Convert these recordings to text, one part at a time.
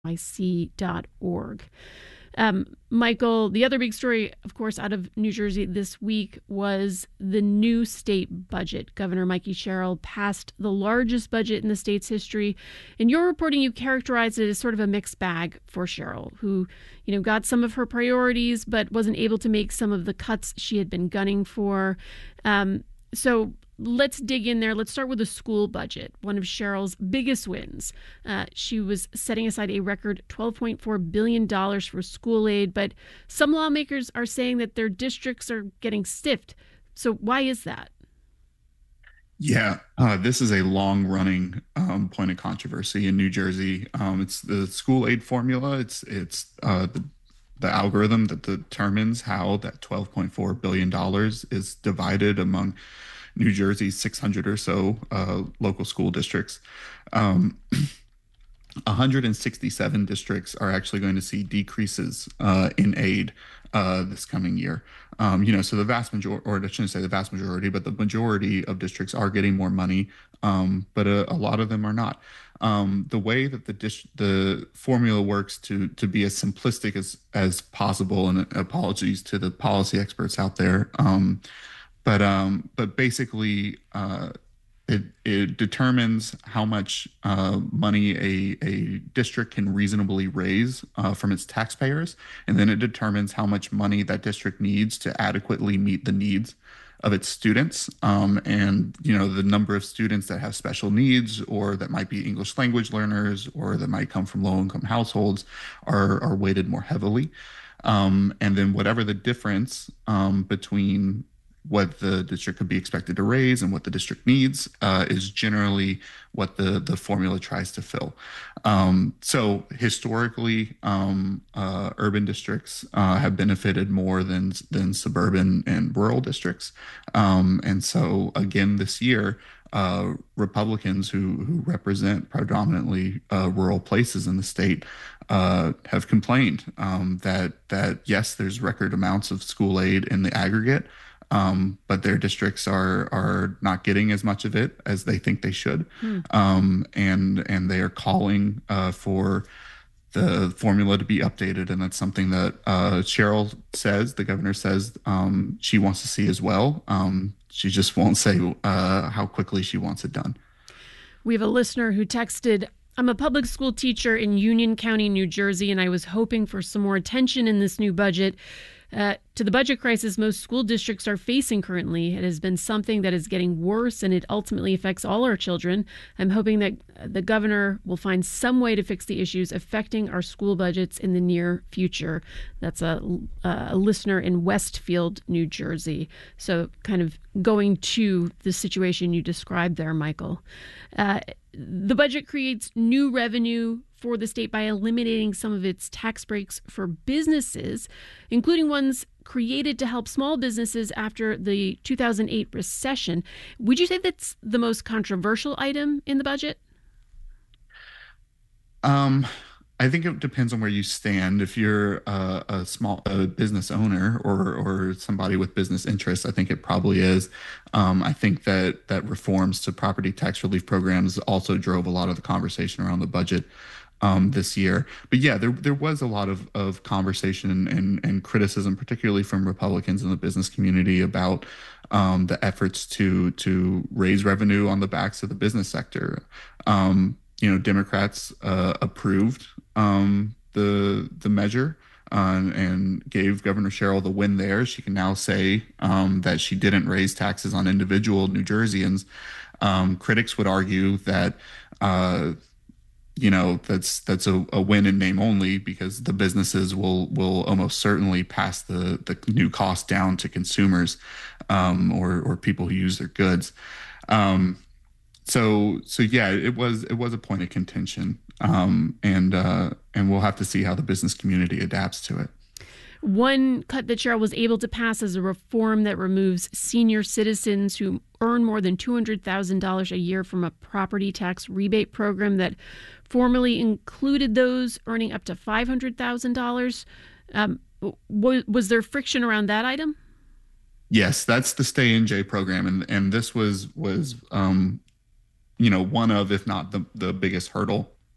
nyc.org. Michael, the other big story, of course, out of New Jersey this week was the new state budget. Governor Mikey Sherrill passed the largest budget in the state's history. In your reporting, you characterized it as sort of a mixed bag for Sherrill, who, got some of her priorities, but wasn't able to make some of the cuts she had been gunning for. So let's dig in there. Let's start with the school budget, one of Sherrill's biggest wins. She was setting aside a record $12.4 billion for school aid, but some lawmakers are saying that their districts are getting stiffed. So why is that? Yeah, this is a long-running point of controversy in New Jersey. It's the school aid formula. It's the algorithm that determines how that $12.4 billion is divided among New Jersey's 600 or so local school districts. Um, 167 districts are actually going to see decreases in aid this coming year. So the vast majority, or I shouldn't say the vast majority, but the majority of districts are getting more money, but a lot of them are not. The way that the formula works to be as simplistic as possible, and apologies to the policy experts out there, but basically, it determines how much money a district can reasonably raise from its taxpayers, and then it determines how much money that district needs to adequately meet the needs of its students. And the number of students that have special needs, or that might be English language learners, or that might come from low-income households, are weighted more heavily. And then whatever the difference between what the district could be expected to raise and what the district needs is generally what the formula tries to fill. So historically, urban districts have benefited more than suburban and rural districts. And so again, this year, Republicans who represent predominantly rural places in the state have complained that yes, there's record amounts of school aid in the aggregate, but their districts are not getting as much of it as they think they should. And they are calling for the formula to be updated, and that's something that the governor says, she wants to see as well. She just won't say how quickly she wants it done. We have a listener who texted, I'm a public school teacher in Union County, New Jersey, and I was hoping for some more attention in this new budget. To the budget crisis most school districts are facing currently. It has been something that is getting worse, and it ultimately affects all our children. I'm hoping that the governor will find some way to fix the issues affecting our school budgets in the near future. That's a listener in Westfield, New Jersey. So kind of going to the situation you described there, Michael. The budget creates new revenue for the state by eliminating some of its tax breaks for businesses, including ones created to help small businesses after the 2008 recession. Would you say that's the most controversial item in the budget? I think it depends on where you stand. If you're a business owner, or somebody with business interests, I think it probably is. I think that reforms to property tax relief programs also drove a lot of the conversation around the budget this year. But yeah, there was a lot of conversation and criticism, particularly from Republicans in the business community, about the efforts to raise revenue on the backs of the business sector. Democrats approved the measure, and gave Governor Sherrill the win there. She can now say that she didn't raise taxes on individual New Jerseyans. Critics would argue that that's a win in name only, because the businesses will almost certainly pass the new cost down to consumers, or people who use their goods. So yeah, it was a point of contention, and we'll have to see how the business community adapts to it. One cut that Sherrill was able to pass is a reform that removes senior citizens who earn more than $200,000 a year from a property tax rebate program that formerly included those earning up to $500,000. Was there friction around that item? Yes, that's the Stay in J program, and this was one of, if not the biggest hurdle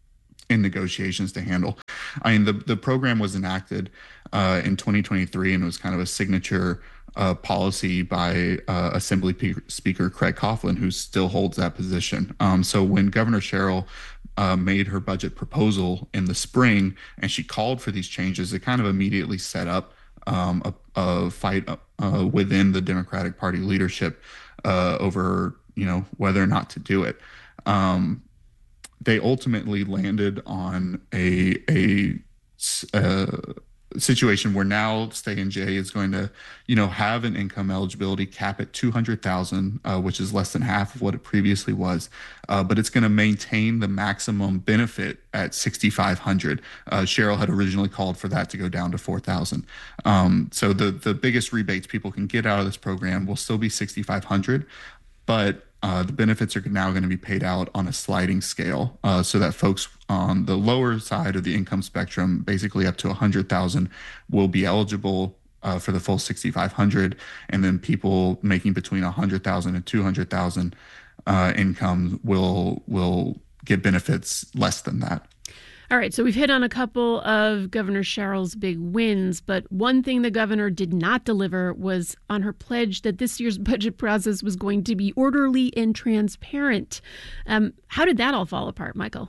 in negotiations to handle. I mean, the program was enacted in 2023, and it was kind of a signature policy by Speaker Craig Coughlin, who still holds that position. So when Governor Sherrill made her budget proposal in the spring and she called for these changes, it kind of immediately set up a fight within the Democratic Party leadership over, whether or not to do it. They ultimately landed on a situation where now Stay in J is going to, have an income eligibility cap at 200,000, which is less than half of what it previously was. But it's going to maintain the maximum benefit at 6,500. Sherrill had originally called for that to go down to 4,000. So the biggest rebates people can get out of this program will still be 6,500, but the benefits are now going to be paid out on a sliding scale, so that folks on the lower side of the income spectrum, basically up to 100,000, will be eligible for the full 6,500, and then people making between 100,000 and 200,000 income will get benefits less than that. All right, so we've hit on a couple of Governor Sherrill's big wins, but one thing the governor did not deliver was on her pledge that this year's budget process was going to be orderly and transparent. How did that all fall apart, Michael?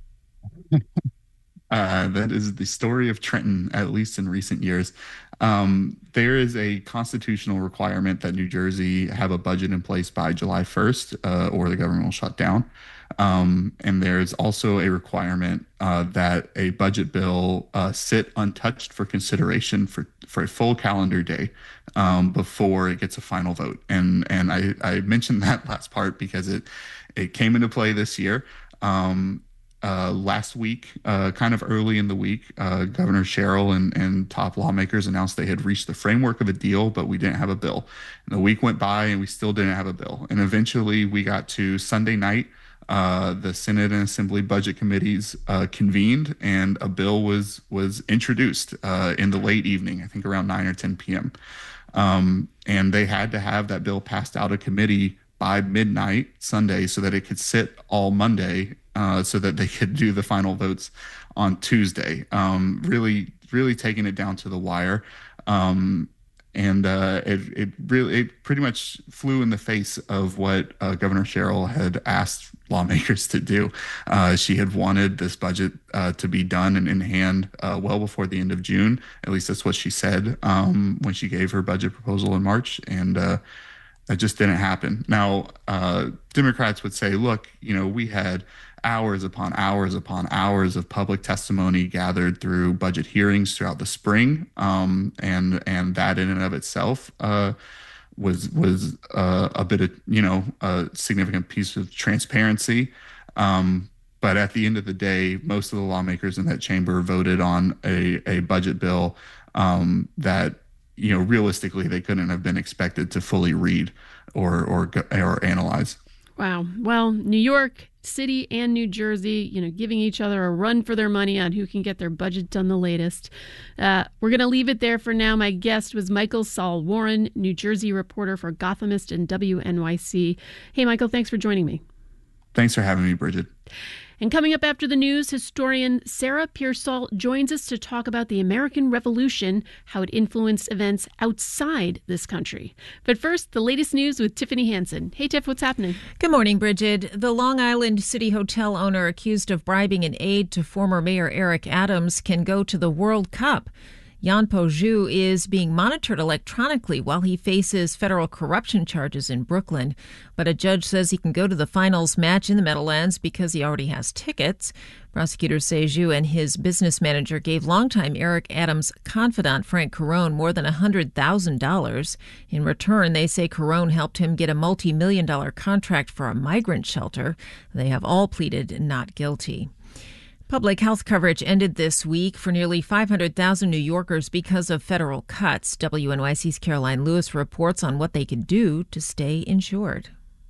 That is the story of Trenton, at least in recent years. There is a constitutional requirement that New Jersey have a budget in place by July 1st, or the government will shut down. And there's also a requirement that a budget bill sit untouched for consideration for a full calendar day before it gets a final vote. And I mentioned that last part because it came into play this year. Last week, kind of early in the week, Governor Sherrill and top lawmakers announced they had reached the framework of a deal, but we didn't have a bill. And the week went by and we still didn't have a bill. And eventually we got to Sunday night. The Senate and Assembly Budget Committees convened, and a bill was introduced in the late evening, I think around 9 or 10 p.m. And they had to have that bill passed out of committee by midnight Sunday so that it could sit all Monday, so that they could do the final votes on Tuesday. Really taking it down to the wire. And it pretty much flew in the face of what Governor Sherrill had asked lawmakers to do. She had wanted this budget to be done and in hand well before the end of June. At least that's what she said when she gave her budget proposal in March. And that just didn't happen. Now, Democrats would say, look, we had hours upon hours upon hours of public testimony gathered through budget hearings throughout the spring, and that in and of itself was a bit of a significant piece of transparency. But at the end of the day, most of the lawmakers in that chamber voted on a budget bill that realistically they couldn't have been expected to fully read or analyze. Wow. Well, New York City and New Jersey, giving each other a run for their money on who can get their budget done the latest. We're going to leave it there for now. My guest was Michael Saul-Warren, New Jersey reporter for Gothamist and WNYC. Hey, Michael, thanks for joining me. Thanks for having me, Bridget. And coming up after the news, historian Sarah Pearsall joins us to talk about the American Revolution, how it influenced events outside this country. But first, the latest news with Tiffany Hansen. Hey, Tiff, what's happening? Good morning, Bridget. The Long Island City Hotel owner accused of bribing an aide to former Mayor Eric Adams can go to the World Cup. Jan Poju is being monitored electronically while he faces federal corruption charges in Brooklyn. But a judge says he can go to the finals match in the Meadowlands because he already has tickets. Prosecutors say Ju and his business manager gave longtime Eric Adams confidant Frank Carone more than $100,000. In return, they say Carone helped him get a multi-million-dollar contract for a migrant shelter. They have all pleaded not guilty. Public health coverage ended this week for nearly 500,000 New Yorkers because of federal cuts. WNYC's Caroline Lewis reports on what they can do to stay insured.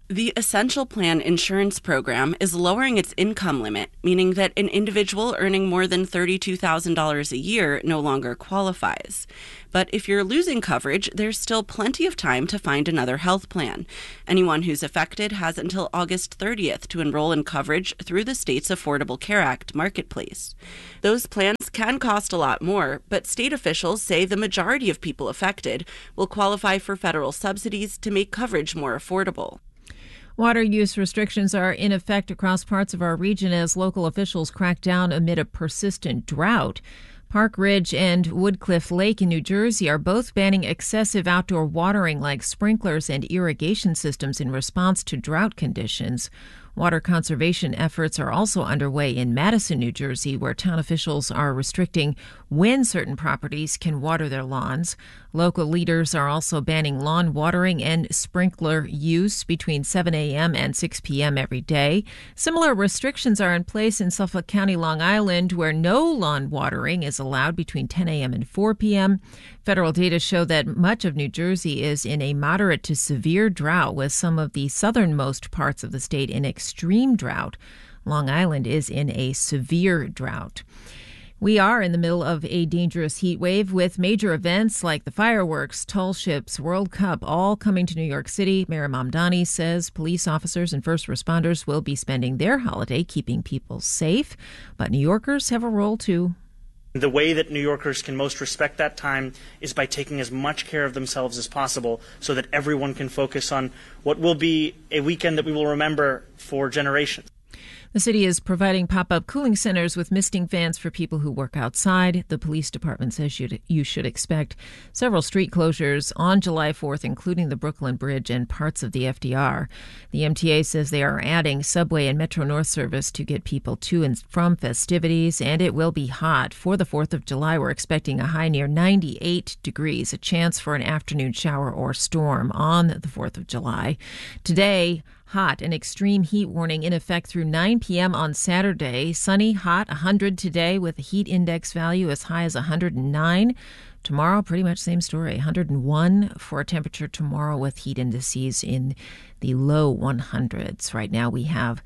The Essential Plan Insurance Program is lowering its income limit, meaning that an individual earning more than $32,000 a year no longer qualifies. But if you're losing coverage, there's still plenty of time to find another health plan. Anyone who's affected has until August 30th to enroll in coverage through the state's Affordable Care Act marketplace. Those plans can cost a lot more, but state officials say the majority of people affected will qualify for federal subsidies to make coverage more affordable. Water use restrictions are in effect across parts of our region as local officials crack down amid a persistent drought. Park Ridge and Woodcliff Lake in New Jersey are both banning excessive outdoor watering like sprinklers and irrigation systems in response to drought conditions. Water conservation efforts are also underway in Madison, New Jersey, where town officials are restricting when certain properties can water their lawns. Local leaders are also banning lawn watering and sprinkler use between 7 a.m. and 6 p.m. every day. Similar restrictions are in place in Suffolk County, Long Island, where no lawn watering is allowed between 10 a.m. and 4 p.m. Federal data show that much of New Jersey is in a moderate to severe drought, with some of the southernmost parts of the state in extreme drought. Long Island is in a severe drought. We are in the middle of a dangerous heat wave with major events like the fireworks, tall ships, World Cup, all coming to New York City. Mayor Mamdani says police officers and first responders will be spending their holiday keeping people safe, but New Yorkers have a role too. The way that New Yorkers can most respect that time is by taking as much care of themselves as possible so that everyone can focus on what will be a weekend that we will remember for generations. The city is providing pop-up cooling centers with misting fans for people who work outside. The police department says you should expect several street closures on July 4th, including the Brooklyn Bridge and parts of the FDR. The MTA says they are adding subway and Metro North service to get people to and from festivities, and it will be hot. For the 4th of July, we're expecting a high near 98 degrees, a chance for an afternoon shower or storm on the 4th of July. Today, hot, an extreme heat warning in effect through 9 p.m. on Saturday. Sunny, hot, 100 today with a heat index value as high as 109. Tomorrow, pretty much same story, 101 for a temperature tomorrow with heat indices in the low 100s. Right now we have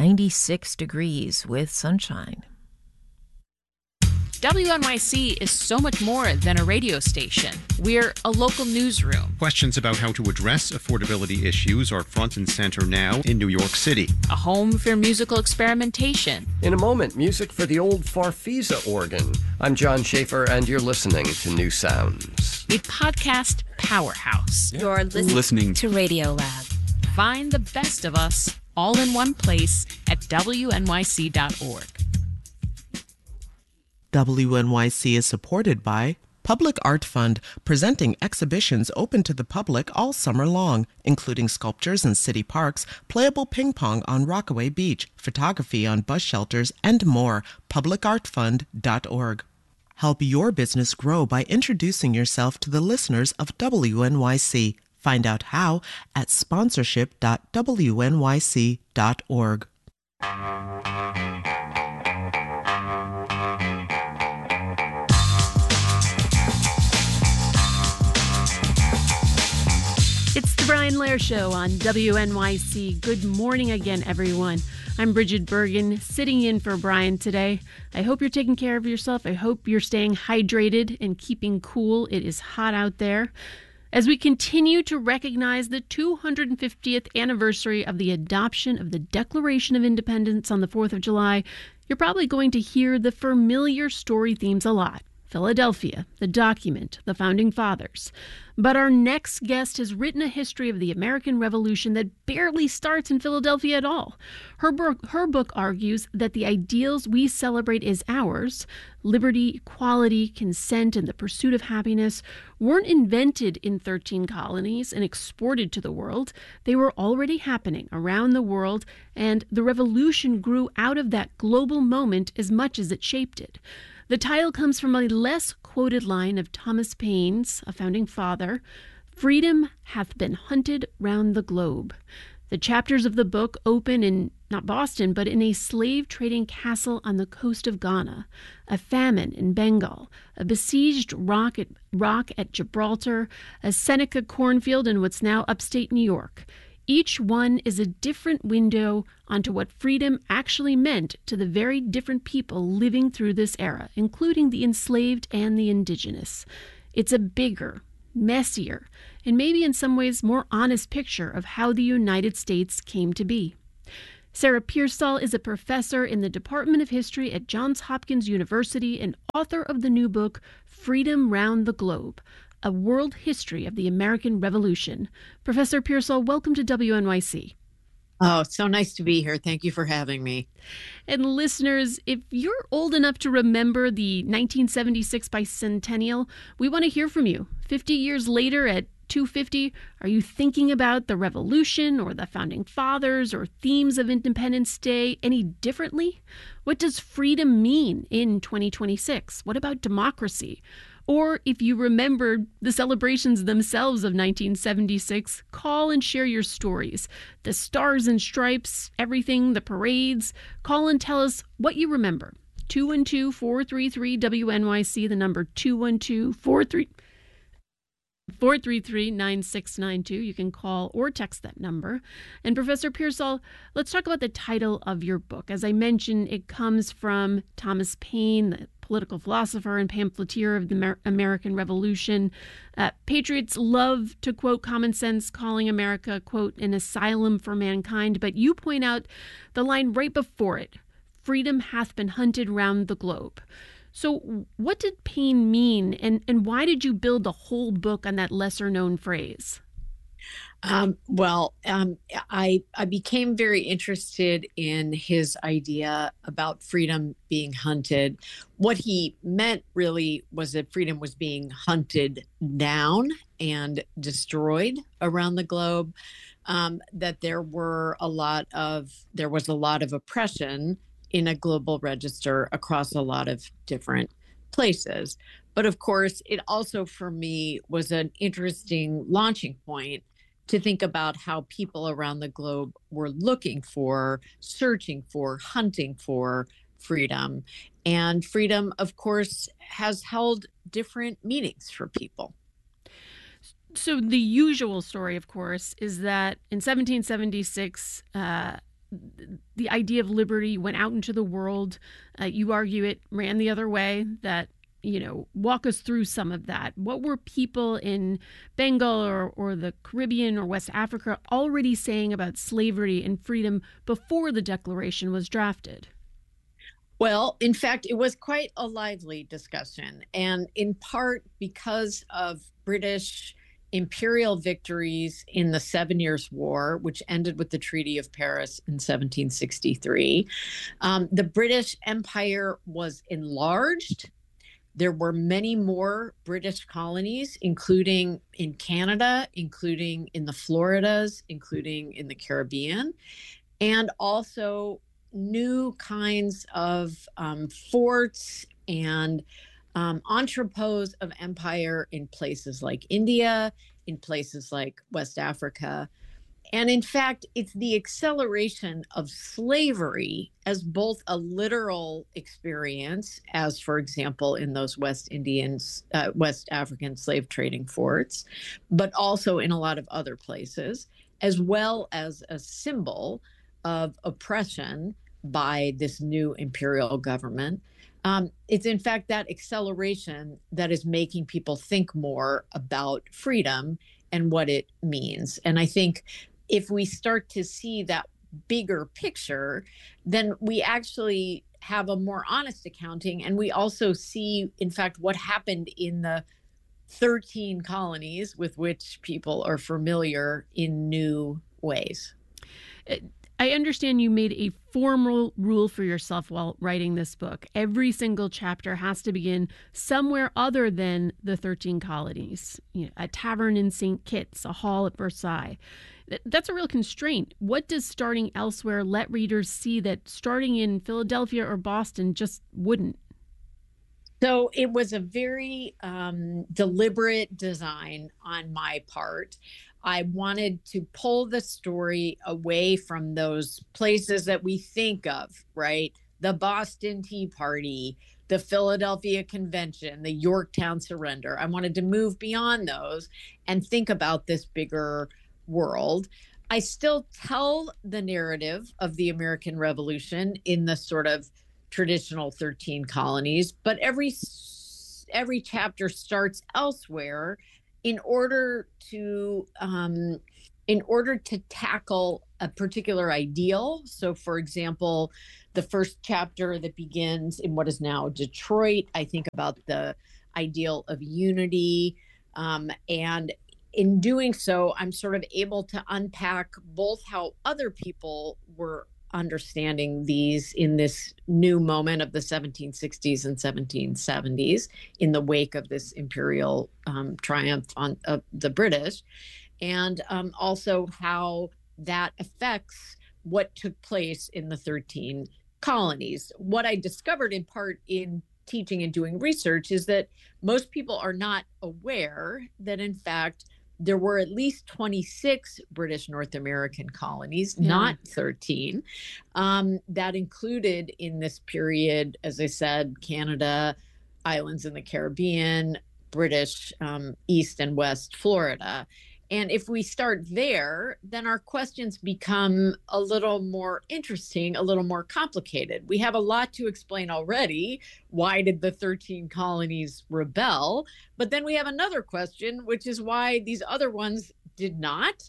96 degrees with sunshine. WNYC is so much more than a radio station. We're a local newsroom. Questions about how to address affordability issues are front and center now in New York City. A home for musical experimentation. In a moment, music for the old Farfisa organ. I'm John Schaefer, and you're listening to New Sounds. A podcast powerhouse. You're listening to Radio Lab. Find the best of us all in one place at WNYC.org. WNYC is supported by Public Art Fund, presenting exhibitions open to the public all summer long, including sculptures in city parks, playable ping pong on Rockaway Beach, photography on bus shelters, and more. PublicArtFund.org. Help your business grow by introducing yourself to the listeners of WNYC. Find out how at sponsorship.wnyc.org. It's the Brian Lehrer Show on WNYC. Good morning again, everyone. I'm Bridget Bergen, sitting in for Brian today. I hope you're taking care of yourself. I hope you're staying hydrated and keeping cool. It is hot out there. As we continue to recognize the 250th anniversary of the adoption of the Declaration of Independence on the 4th of July, you're probably going to hear the familiar story themes a lot. Philadelphia, the document, the Founding Fathers. But our next guest has written a history of the American Revolution that barely starts in Philadelphia at all. Her book argues that the ideals we celebrate as ours, liberty, equality, consent, and the pursuit of happiness, weren't invented in 13 colonies and exported to the world. They were already happening around the world, and the revolution grew out of that global moment as much as it shaped it. The title comes from a less quoted line of Thomas Paine's, a founding father, "Freedom hath been hunted round the globe." The chapters of the book open in, not Boston, but in a slave-trading castle on the coast of Ghana, a famine in Bengal, a besieged rock at Gibraltar, a Seneca cornfield in what's now upstate New York. Each one is a different window onto what freedom actually meant to the very different people living through this era, including the enslaved and the indigenous. It's a bigger, messier, and maybe in some ways more honest picture of how the United States came to be. Sarah Pearsall is a professor in the Department of History at Johns Hopkins University and author of the new book, Freedom Round the Globe, A World History of the American Revolution. Professor Pearsall, welcome to WNYC. Oh, so nice to be here. Thank you for having me. And listeners, if you're old enough to remember the 1976 bicentennial, we want to hear from you. 50 years later at 250, are you thinking about the Revolution or the Founding Fathers or themes of Independence Day any differently? What does freedom mean in 2026? What about democracy? Or if you remembered the celebrations themselves of 1976, call and share your stories. The stars and stripes, everything, the parades. Call and tell us what you remember. 212-433-WNYC, the number 212-433-9692. You can call or text that number. And Professor Pearsall, let's talk about the title of your book. As I mentioned, it comes from Thomas Paine, the political philosopher and pamphleteer of the American Revolution. Patriots love to quote common sense, calling America, quote, an asylum for mankind. But you point out the line right before it, freedom hath been hunted round the globe. So what did Paine mean, and why did you build the whole book on that lesser-known phrase? I became very interested in his idea about freedom being hunted. What he meant really was that freedom was being hunted down and destroyed around the globe, that there was a lot of oppression in a global register across a lot of different places. But of course, it also, for me, was an interesting launching point to think about how people around the globe were looking for, searching for, hunting for freedom. And freedom, of course, has held different meanings for people. So the usual story, of course, is that in 1776, the idea of liberty went out into the world. You argue it ran the other way, that, walk us through some of that. What were people in Bengal or the Caribbean or West Africa already saying about slavery and freedom before the Declaration was drafted? Well, in fact, it was quite a lively discussion, and in part because of British imperial victories in the 7 Years' War, which ended with the Treaty of Paris in 1763. The British Empire was enlarged. There were many more British colonies, including in Canada, including in the Floridas, including in the Caribbean, and also new kinds of forts and entrepôts of empire in places like India, in places like West Africa. And in fact, it's the acceleration of slavery as both a literal experience, as, for example, in those West African slave trading forts, but also in a lot of other places, as well as a symbol of oppression by this new imperial government. It's in fact that acceleration that is making people think more about freedom and what it means. And I think if we start to see that bigger picture, then we actually have a more honest accounting. And we also see, in fact, what happened in the 13 colonies with which people are familiar in new ways. I understand you made a formal rule for yourself while writing this book. Every single chapter has to begin somewhere other than the 13 colonies. A tavern in St. Kitts, a hall at Versailles. That's a real constraint. What does starting elsewhere let readers see that starting in Philadelphia or Boston just wouldn't? So it was a very deliberate design on my part. I wanted to pull the story away from those places that we think of, right? The Boston Tea Party, the Philadelphia Convention, the Yorktown Surrender. I wanted to move beyond those and think about this bigger world. I still tell the narrative of the American Revolution in the sort of traditional 13 colonies, but every chapter starts elsewhere in order to tackle a particular ideal. So, for example, the first chapter that begins in what is now Detroit, I think about the ideal of unity. And in doing so, I'm sort of able to unpack both how other people were understanding these in this new moment of the 1760s and 1770s in the wake of this imperial triumph of the British, and also how that affects what took place in the 13 colonies. What I discovered in part in teaching and doing research is that most people are not aware that, in fact, there were at least 26 British North American colonies, not 13, that included in this period, as I said, Canada, islands in the Caribbean, British East and West Florida. And if we start there, then our questions become a little more interesting, a little more complicated. We have a lot to explain already. Why did the 13 colonies rebel? But then we have another question, which is why these other ones did not.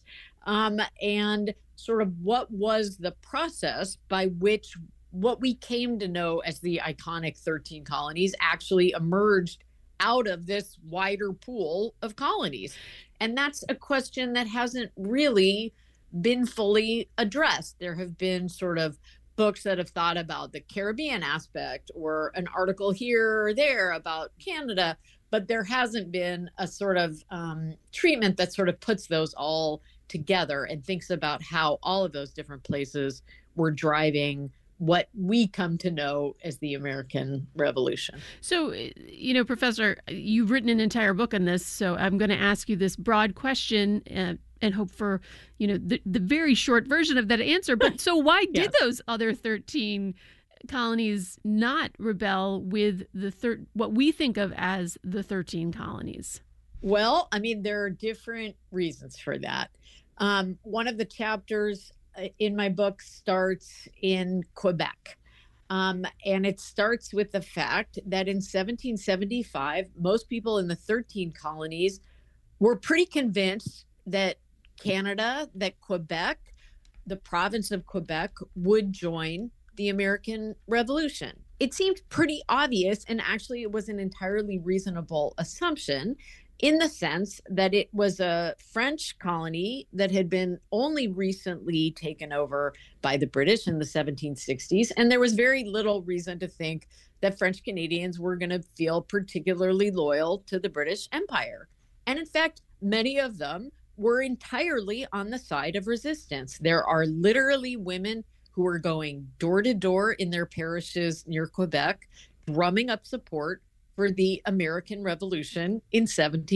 And sort of what was the process by which what we came to know as the iconic 13 colonies actually emerged out of this wider pool of colonies? And that's a question that hasn't really been fully addressed. There have been sort of books that have thought about the Caribbean aspect or an article here or there about Canada, but there hasn't been a sort of treatment that sort of puts those all together and thinks about how all of those different places were driving what we come to know as the American Revolution. So, Professor, you've written an entire book on this, so I'm going to ask you this broad question and hope for, the very short version of that answer. But so why did those other 13 colonies not rebel with what we think of as the 13 colonies? Well, I mean, there are different reasons for that. One of the chapters in my book starts in Quebec. And it starts with the fact that in 1775, most people in the 13 colonies were pretty convinced that Canada, that Quebec, the province of Quebec, would join the American Revolution. It seemed pretty obvious, and actually it was an entirely reasonable assumption, in the sense that it was a French colony that had been only recently taken over by the British in the 1760s. And there was very little reason to think that French Canadians were going to feel particularly loyal to the British Empire. And in fact, many of them were entirely on the side of resistance. There are literally women who are going door to door in their parishes near Quebec, drumming up support for the American Revolution in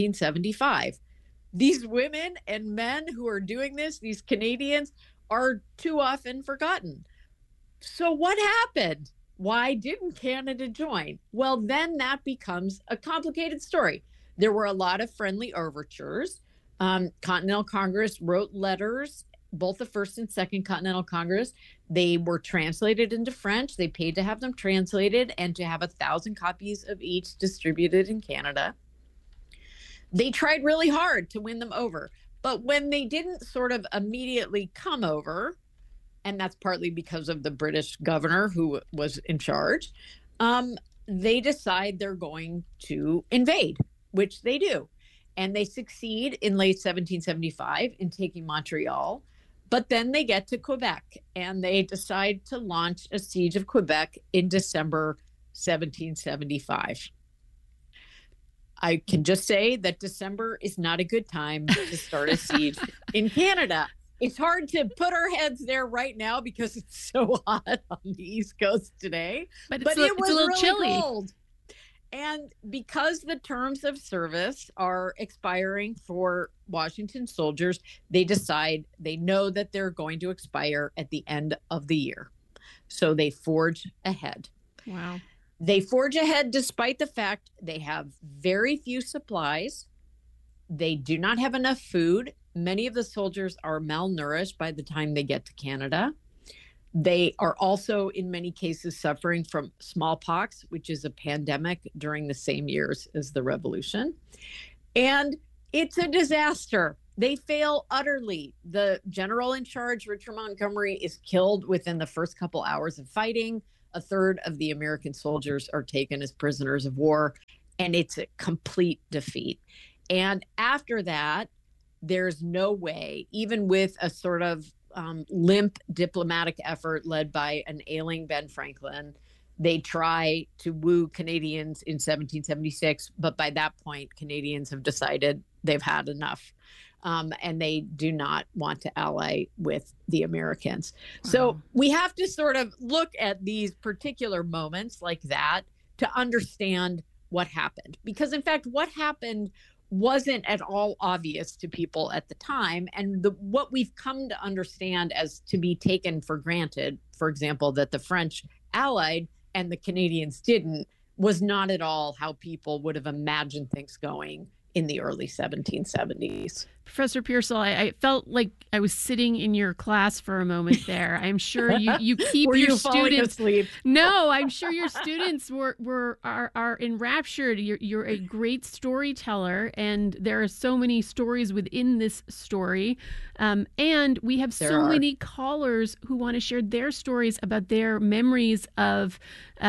1775. These women and men who are doing this, these Canadians, are too often forgotten. So what happened? Why didn't Canada join? Well, then that becomes a complicated story. There were a lot of friendly overtures. Continental Congress wrote letters, both the First and Second Continental Congress. They were translated into French. They paid to have them translated and to have 1,000 copies of each distributed in Canada. They tried really hard to win them over. But when they didn't sort of immediately come over, and that's partly because of the British governor who was in charge, they decide they're going to invade, which they do. And they succeed in late 1775 in taking Montreal. But then they get to Quebec and they decide to launch a siege of Quebec in December 1775. I can just say that December is not a good time to start a siege in Canada. It's hard to put our heads there right now because it's so hot on the East Coast today. But it was a little really chilly. Cold. And because the terms of service are expiring for Washington soldiers, they know that they're going to expire at the end of the year. So they forge ahead. Wow. They forge ahead despite the fact they have very few supplies. They do not have enough food. many of the soldiers are malnourished by the time they get to Canada. They are also, in many cases, suffering from smallpox, which is a pandemic during the same years as the revolution. And it's a disaster. They fail utterly. The general in charge, Richard Montgomery, is killed within the first couple hours of fighting. A third of the American soldiers are taken as prisoners of war, and it's a complete defeat. And after that, there's no way, even with a sort of limp diplomatic effort led by an ailing Ben Franklin, they try to woo Canadians in 1776. But by that point, Canadians have decided they've had enough. And they do not want to ally with the Americans. So we have to sort of look at these particular moments like that to understand what happened. Because, in fact, what happened wasn't at all obvious to people at the time. And what we've come to understand as to be taken for granted, for example, that the French allied and the Canadians didn't, was not at all how people would have imagined things going in the early 1770s. Professor Pearsall, I felt like I was sitting in your class for a moment there. I'm sure you keep your students. Asleep? No, I'm sure your students are enraptured. You're a great storyteller, and there are so many stories within this story. And we have many callers who want to share their stories about their memories of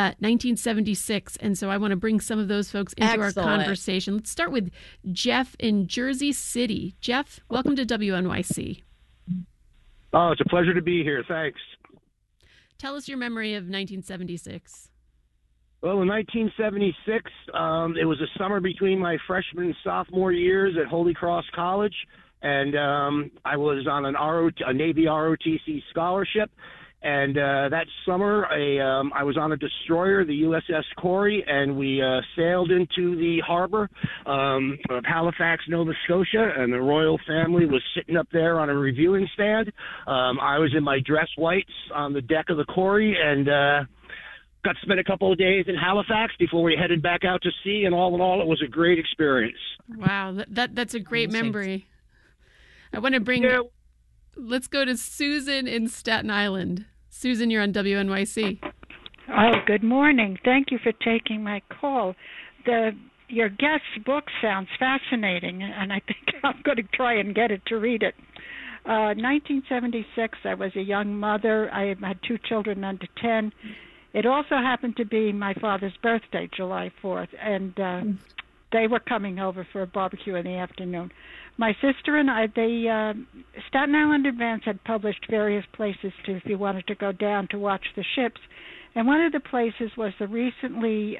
1976. And so I want to bring some of those folks into our conversation. Let's start with Jeff in Jersey City. Jeff, welcome to WNYC. Oh, it's a pleasure to be here. Thanks. Tell us your memory of 1976. Well, in 1976, it was a summer between my freshman and sophomore years at Holy Cross College, and I was on a Navy ROTC scholarship. And that summer, I was on a destroyer, the USS Corey, and we sailed into the harbor of Halifax, Nova Scotia, and the royal family was sitting up there on a reviewing stand. I was in my dress whites on the deck of the Corey, and got to spend a couple of days in Halifax before we headed back out to sea, and all in all, it was a great experience. Wow, that's a great memory. I want to bring... Let's go to Susan in Staten Island. Susan, you're on WNYC. Oh, good morning. Thank you for taking my call. Your guest's book sounds fascinating, and I think I'm going to try and get it to read it. 1976, I was a young mother. I had 2 children under 10. It also happened to be my father's birthday, July 4th, and they were coming over for a barbecue in the afternoon. My sister and I, Staten Island Advance had published various places if you wanted to go down to watch the ships. And one of the places was the recently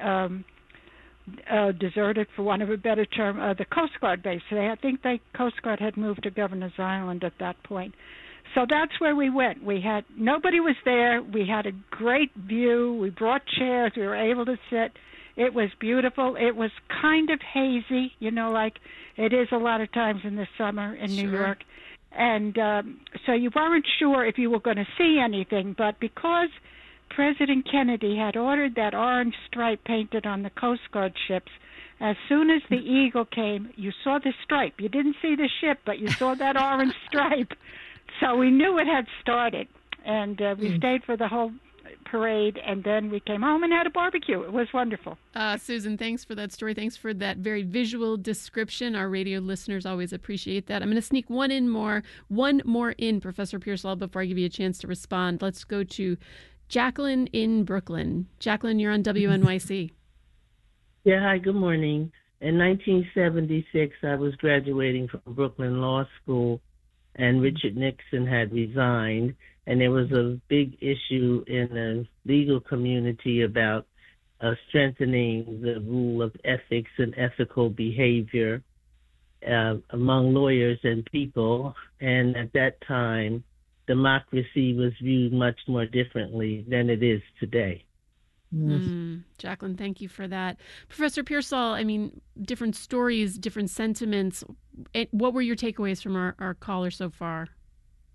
deserted, for want of a better term, the Coast Guard base. I think the Coast Guard had moved to Governor's Island at that point. So that's where we went. Nobody was there. We had a great view. We brought chairs. We were able to sit. It was beautiful. It was kind of hazy, like it is a lot of times in the summer in New York. And so you weren't sure if you were going to see anything. But because President Kennedy had ordered that orange stripe painted on the Coast Guard ships, as soon as the Eagle came, you saw the stripe. You didn't see the ship, but you saw that orange stripe. So we knew it had started. And we stayed for the whole parade, and then we came home and had a barbecue. It was wonderful. Susan, thanks for that story. Thanks for that very visual description. Our radio listeners always appreciate that. I'm going to sneak one more in, Professor Pearsall, before I give you a chance to respond. Let's go to Jacqueline in Brooklyn. Jacqueline, you're on WNYC. Yeah, hi, good morning. In 1976, I was graduating from Brooklyn Law School, and Richard Nixon had resigned. And there was a big issue in the legal community about strengthening the rule of ethics and ethical behavior among lawyers and people. And at that time, democracy was viewed much more differently than it is today. Jacqueline, thank you for that. Professor Pearsall, different stories, different sentiments. What were your takeaways from our caller so far?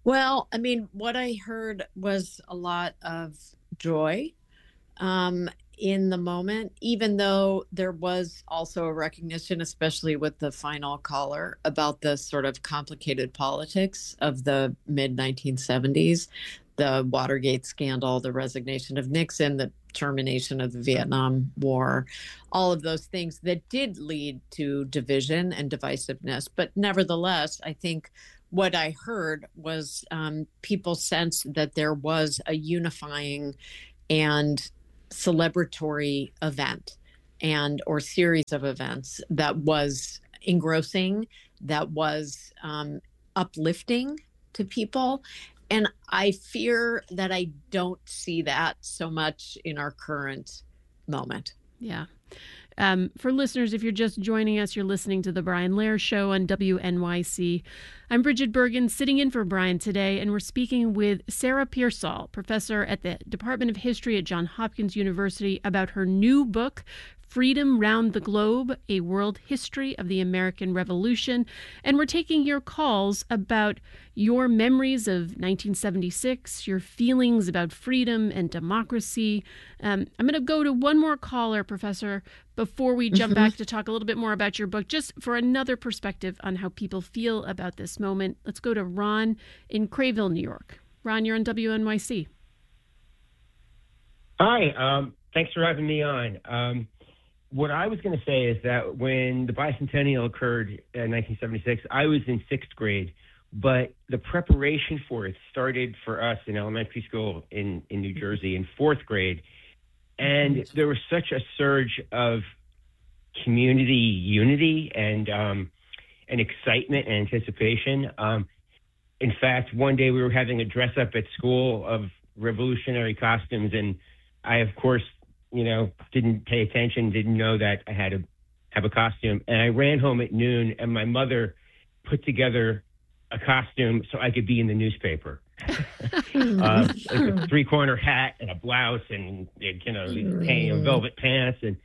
Well, what I heard was a lot of joy. in the moment, even though there was also a recognition, especially with the final caller, about the sort of complicated politics of the mid 1970s, the Watergate scandal, the resignation of Nixon, the termination of the Vietnam War, all of those things that did lead to division and divisiveness. But nevertheless, I think what I heard was people sensed that there was a unifying and celebratory event or series of events that was engrossing, that was uplifting to people. And I fear that I don't see that so much in our current moment. Yeah. For listeners, if you're just joining us, you're listening to The Brian Lehrer Show on WNYC. I'm Bridget Bergen, sitting in for Brian today, and we're speaking with Sarah Pearsall, professor at the Department of History at Johns Hopkins University, about her new book, Freedom Round the Globe, A World History of the American Revolution. And we're taking your calls about your memories of 1976, your feelings about freedom and democracy. I'm going to go to one more caller, Professor, before we jump back to talk a little bit more about your book, just for another perspective on how people feel about this moment. Let's go to Ron in Crayville, New York. Ron, you're on WNYC. Hi, thanks for having me on. What I was going to say is that when the bicentennial occurred in 1976, I was in sixth grade, but the preparation for it started for us in elementary school in New Jersey in fourth grade. And there was such a surge of community unity and excitement and anticipation. In fact, one day we were having a dress up at school of revolutionary costumes, and I, of course, didn't pay attention, didn't know that I had to have a costume. And I ran home at noon, and my mother put together a costume so I could be in the newspaper. Like a three-corner hat and a blouse and, velvet pants. And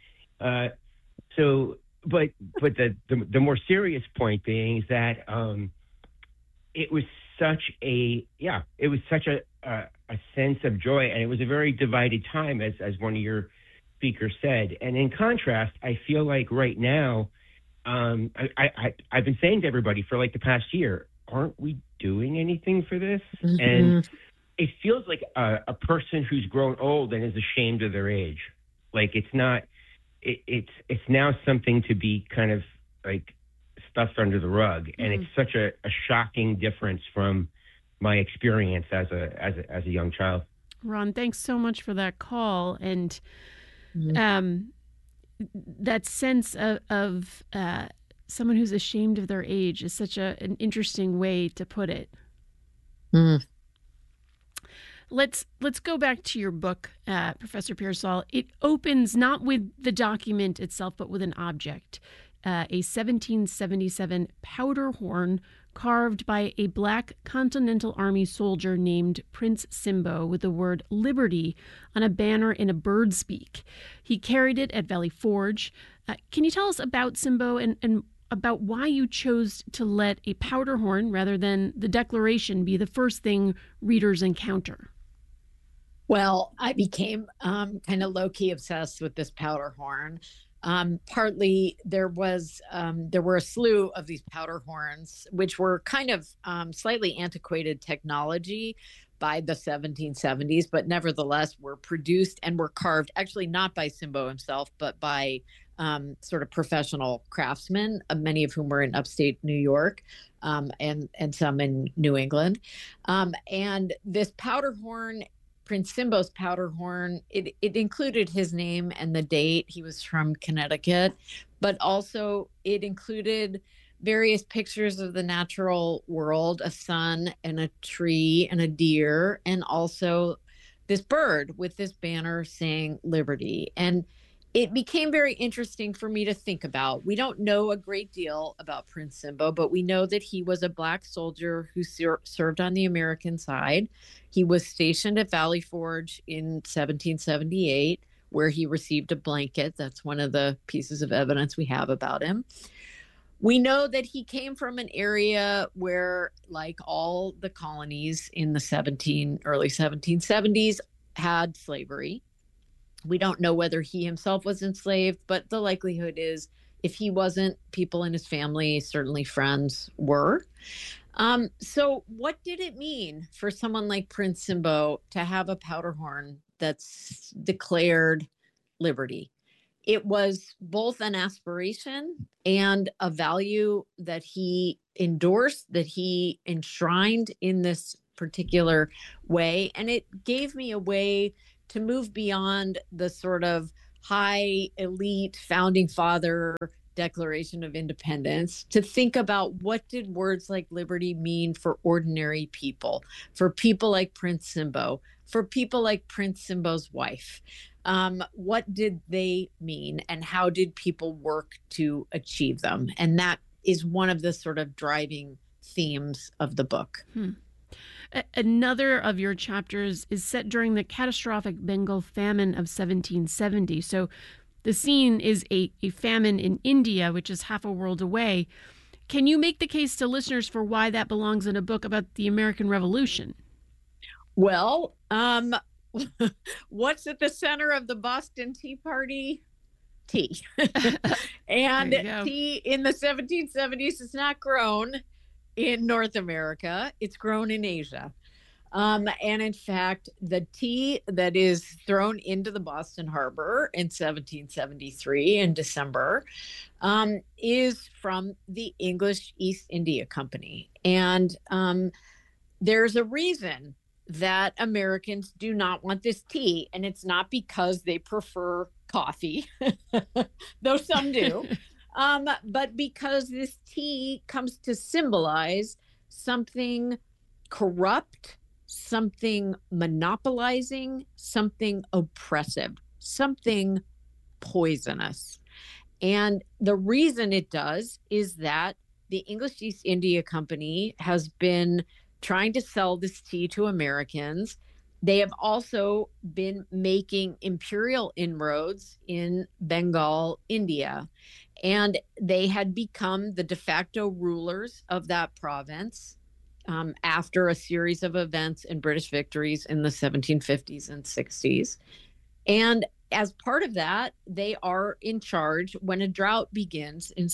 but the more serious point being is that it was such a sense of joy, and it was a very divided time, as one of your speakers said. And in contrast, I feel like right now, I've been saying to everybody for like the past year, aren't we doing anything for this? Mm-hmm. And it feels like a person who's grown old and is ashamed of their age. Like it's not, it's now something to be kind of like stuffed under the rug. And it's such a shocking difference from my experience as a young child. Ron, thanks so much for that call. And that sense of someone who's ashamed of their age is such an interesting way to put it. Let's go back to your book, Professor Pearsall. It opens not with the document itself, but with an object, a 1777 powder horn carved by a Black Continental Army soldier named Prince Simbo with the word liberty on a banner in a bird's beak. He carried it at Valley Forge. Can you tell us about Simbo and about why you chose to let a powder horn rather than the Declaration be the first thing readers encounter? Well, I became kind of low-key obsessed with this powder horn. Partly there were a slew of these powder horns, which were kind of slightly antiquated technology by the 1770s, but nevertheless were produced and were carved, actually not by Simbo himself, but by sort of professional craftsmen, many of whom were in upstate New York and some in New England. And this powder horn, Prince Simbo's powder horn, it included his name and the date. He was from Connecticut, but also it included various pictures of the natural world, a sun and a tree and a deer, and also this bird with this banner saying liberty. And it became very interesting for me to think about. We don't know a great deal about Prince Simbo, but we know that he was a Black soldier who served on the American side. He was stationed at Valley Forge in 1778, where he received a blanket. That's one of the pieces of evidence we have about him. We know that he came from an area where, like all the colonies in the early 1770s, had slavery. We don't know whether he himself was enslaved, but the likelihood is if he wasn't, people in his family, certainly friends, were. So what did it mean for someone like Prince Simbo to have a powder horn that's declared liberty? It was both an aspiration and a value that he endorsed, that he enshrined in this particular way. And it gave me a way to move beyond the sort of high elite founding father Declaration of Independence to think about what did words like liberty mean for ordinary people, for people like Prince Simbo, for people like Prince Simbo's wife. What did they mean and how did people work to achieve them? And that is one of the sort of driving themes of the book. Another of your chapters is set during the catastrophic Bengal famine of 1770. So the scene is a famine in India, which is half a world away. Can you make the case to listeners for why that belongs in a book about the American Revolution? Well, what's at the center of the Boston Tea Party? Tea. And tea in the 1770s is not grown in North America. It's grown in Asia. And in fact, the tea that is thrown into the Boston Harbor in 1773 in December is from the English East India Company. And there's a reason that Americans do not want this tea. And it's not because they prefer coffee, though some do, but because this tea comes to symbolize something corrupt, something monopolizing, something oppressive, something poisonous. And the reason it does is that the English East India Company has been trying to sell this tea to Americans. They have also been making imperial inroads in Bengal, India, and they had become the de facto rulers of that province after a series of events and British victories in the 1750s and 60s. And as part of that, they are in charge when a drought begins in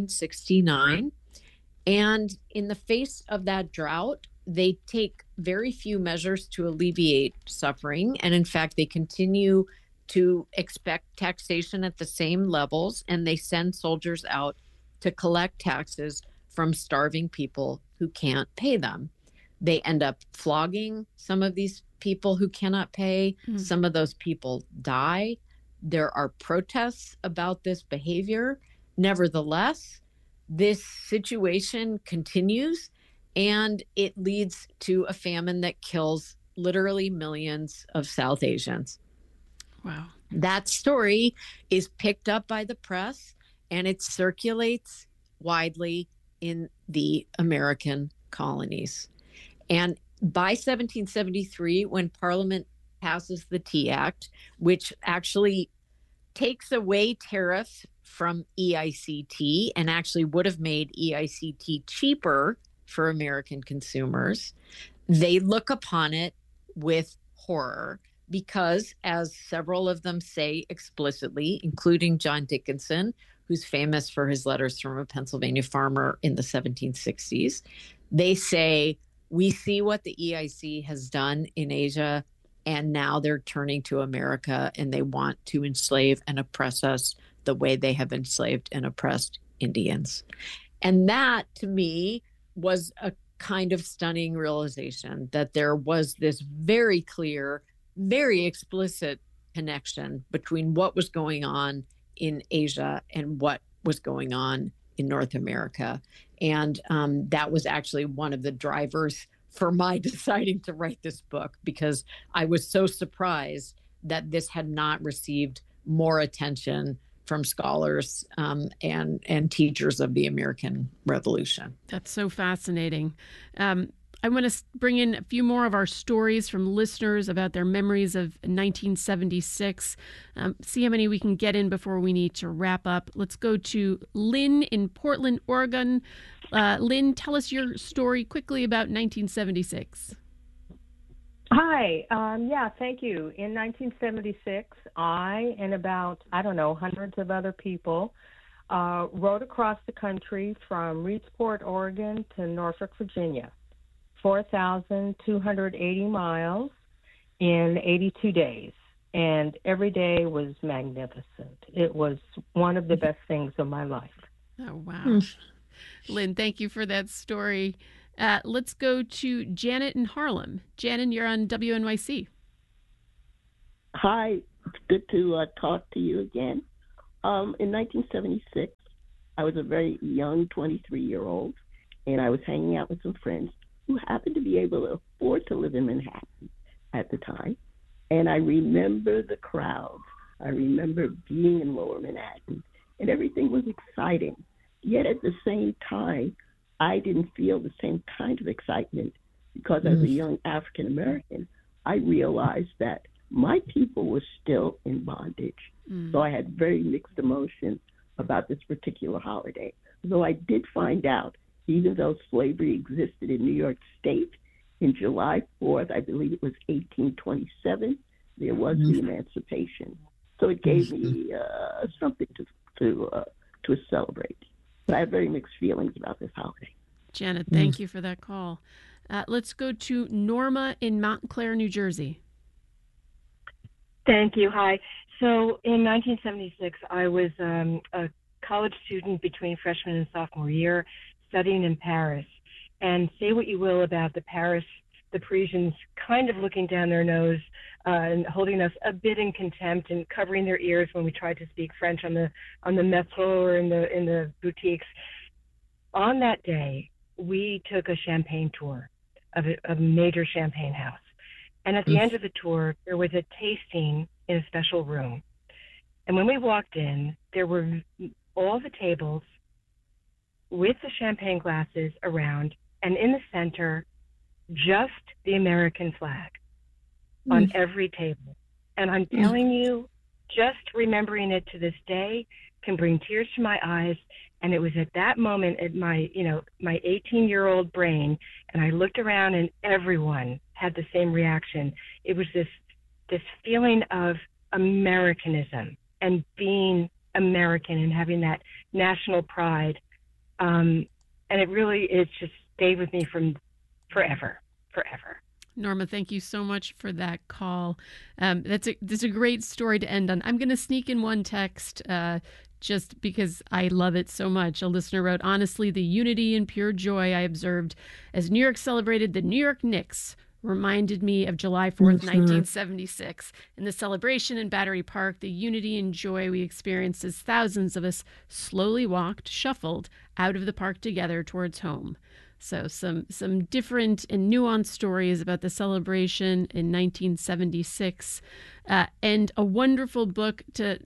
1769. And in the face of that drought, they take very few measures to alleviate suffering. And in fact, they continue to expect taxation at the same levels, and they send soldiers out to collect taxes from starving people who can't pay them. They end up flogging some of these people who cannot pay. Some of those people die. There are protests about this behavior. Nevertheless, this situation continues, and it leads to a famine that kills literally millions of South Asians. Wow. That story is picked up by the press, and it circulates widely in the American colonies. And by 1773, when Parliament passes the Tea Act, which actually takes away tariffs from EICT and actually would have made EICT cheaper for American consumers, they look upon it with horror because, as several of them say explicitly, including John Dickinson, who's famous for his letters from a Pennsylvania farmer in the 1760s, they say, we see what the EIC has done in Asia, and now they're turning to America and they want to enslave and oppress us the way they have enslaved and oppressed Indians. And that, to me, was a kind of stunning realization that there was this very clear, very explicit connection between what was going on in Asia and what was going on in North America. And that was actually one of the drivers for my deciding to write this book, because I was so surprised that this had not received more attention from scholars and teachers of the American Revolution. That's so fascinating. I want to bring in a few more of our stories from listeners about their memories of 1976. See how many we can get in before we need to wrap up. Let's go to Lynn in Portland, Oregon. Lynn, tell us your story quickly about 1976. Hi. Thank you. In 1976, I and about, hundreds of other people rode across the country from Reedsport, Oregon to Norfolk, Virginia, 4,280 miles in 82 days. And every day was magnificent. It was one of the best things of my life. Oh, wow. Lynn, thank you for that story. Let's go to Janet in Harlem. Janet, you're on WNYC. Hi, it's good to talk to you again. In 1976, I was a very young 23-year-old, and I was hanging out with some friends who happened to be able to afford to live in Manhattan at the time. And I remember the crowds. I remember being in Lower Manhattan, and everything was exciting. Yet at the same time, I didn't feel the same kind of excitement because as a young African American, I realized that my people were still in bondage. So I had very mixed emotions about this particular holiday. Though I did find out, even though slavery existed in New York State, in July 4th, I believe it was 1827, there was the emancipation. So it gave me something to celebrate. But I have very mixed feelings about this holiday. Janet, thank you for that call. Let's go to Norma in Montclair, New Jersey. Thank you. Hi. So in 1976, I was a college student between freshman and sophomore year studying in Paris. And say what you will about the Parisians kind of looking down their nose and holding us a bit in contempt and covering their ears when we tried to speak French on the metro or in the boutiques. On that day, we took a champagne tour of a major champagne house. And at the end of the tour, there was a tasting in a special room. And when we walked in, there were all the tables with the champagne glasses around, and in the center, just the American flag on every table. And I'm telling you, just remembering it to this day can bring tears to my eyes. And it was at that moment at my 18-year-old brain, and I looked around and everyone had the same reaction. It was this feeling of Americanism and being American and having that national pride. And it just stayed with me from forever. Norma, thank you so much for that call. That's a great story to end on. I'm going to sneak in one text just because I love it so much. A listener wrote, honestly, the unity and pure joy I observed as New York celebrated the New York Knicks reminded me of July 4th, 1976. In the celebration in Battery Park, the unity and joy we experienced as thousands of us slowly shuffled out of the park together towards home. So some different and nuanced stories about the celebration in 1976, and a wonderful book to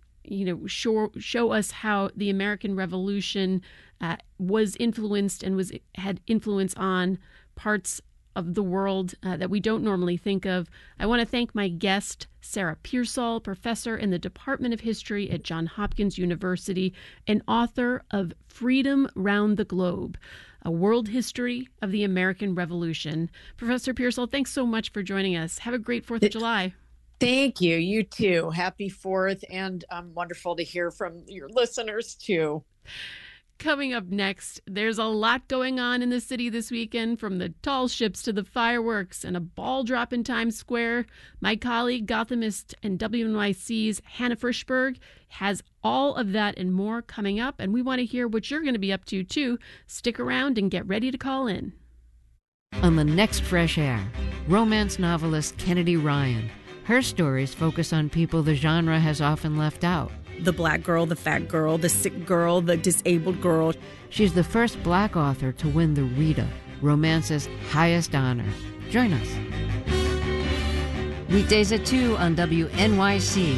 show us how the American Revolution was influenced and had influence on parts of the world that we don't normally think of. I want to thank my guest, Sarah Pearsall, professor in the Department of History at Johns Hopkins University and author of Freedom Round the Globe, a world history of the American Revolution. Professor Pearsall, thanks so much for joining us. Have a great 4th of July. Thank you. You too. Happy 4th, and wonderful to hear from your listeners too. Coming up next, there's a lot going on in the city this weekend, from the tall ships to the fireworks and a ball drop in Times Square. My colleague, Gothamist and WNYC's Hannah Frischberg, has all of that and more coming up, and we want to hear what you're going to be up to, too. Stick around and get ready to call in. On the next Fresh Air, romance novelist Kennedy Ryan. Her stories focus on people the genre has often left out. The black girl, the fat girl, the sick girl, the disabled girl. She's the first black author to win the Rita, romance's highest honor. Join us. Weekdays at 2 on WNYC.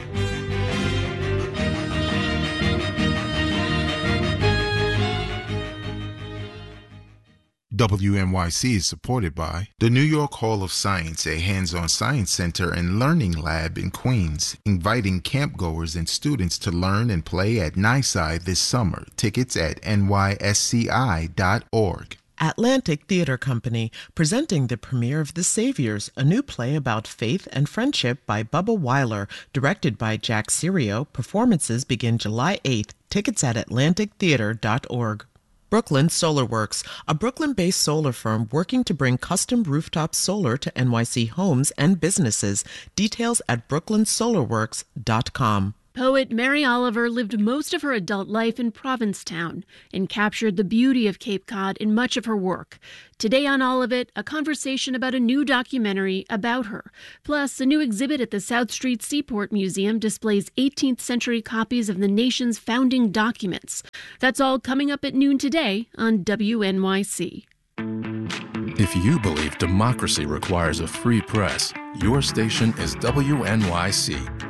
WNYC is supported by the New York Hall of Science, a hands-on science center and learning lab in Queens, inviting campgoers and students to learn and play at NYSCI this summer. Tickets at nysci.org. Atlantic Theater Company, presenting the premiere of The Saviors, a new play about faith and friendship by Bubba Weiler, directed by Jack Serio. Performances begin July 8th. Tickets at atlantictheater.org. Brooklyn Solar Works, a Brooklyn-based solar firm working to bring custom rooftop solar to NYC homes and businesses. Details at brooklynsolarworks.com. Poet Mary Oliver lived most of her adult life in Provincetown and captured the beauty of Cape Cod in much of her work. Today on All of It, a conversation about a new documentary about her. Plus, a new exhibit at the South Street Seaport Museum displays 18th century copies of the nation's founding documents. That's all coming up at noon today on WNYC. If you believe democracy requires a free press, your station is WNYC.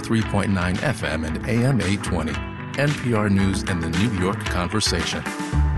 93.9 FM and AM 820. NPR News and the New York Conversation.